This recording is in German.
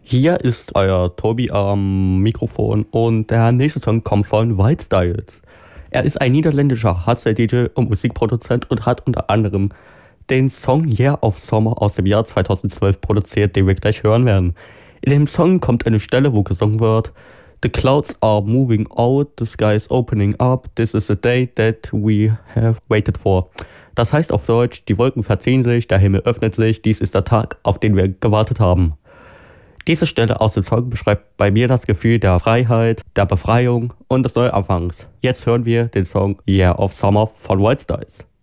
Hier ist euer Tobi am Mikrofon und der nächste Song kommt von White Styles. Er ist ein niederländischer Hardstyle-DJ und Musikproduzent und hat unter anderem den Song Year of Summer aus dem Jahr 2012 produziert, den wir gleich hören werden. In dem Song kommt eine Stelle, wo gesungen wird: The clouds are moving out, the sky is opening up, this is the day that we have waited for. Das heißt auf Deutsch, die Wolken verziehen sich, der Himmel öffnet sich, dies ist der Tag, auf den wir gewartet haben. Diese Stelle aus dem Song beschreibt bei mir das Gefühl der Freiheit, der Befreiung und des Neuanfangs. Jetzt hören wir den Song Year of Summer von White Styles.